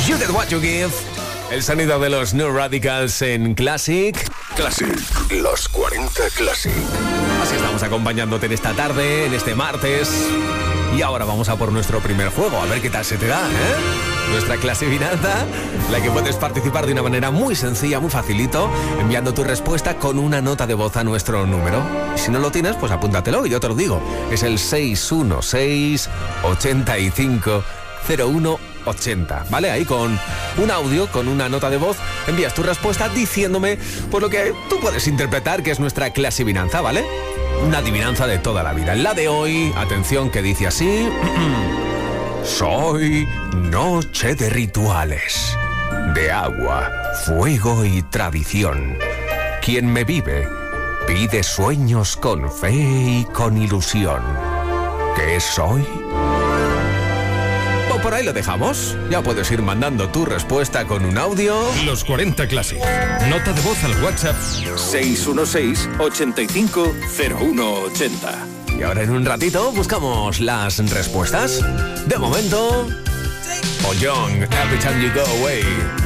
You Get What You Give. El sonido de los New Radicals en Classic. Classic, los 40 Classic. Así estamos acompañándote en esta tarde, en este martes. Y ahora vamos a por nuestro primer juego, a ver qué tal se te da, ¿eh? Nuestra clasifinanza, la que puedes participar de una manera muy sencilla, muy facilito, enviando tu respuesta con una nota de voz a nuestro número. Y si no lo tienes, pues apúntatelo y yo te lo digo. Es el 616-850180, ¿vale? Ahí con un audio, con una nota de voz, envías tu respuesta diciéndome pues lo que tú puedes interpretar que es nuestra clasifinanza, ¿vale? Una adivinanza de toda la vida. La de hoy, atención, que dice así: soy noche de rituales, de agua, fuego y tradición. Quien me vive, pide sueños con fe y con ilusión. ¿Qué soy? Por ahí lo dejamos. Ya puedes ir mandando tu respuesta con un audio. Los 40 Classic. Nota de voz al WhatsApp 616-850180. Y ahora en un ratito buscamos las respuestas. De momento, Oh Young, Every Time You Go Away.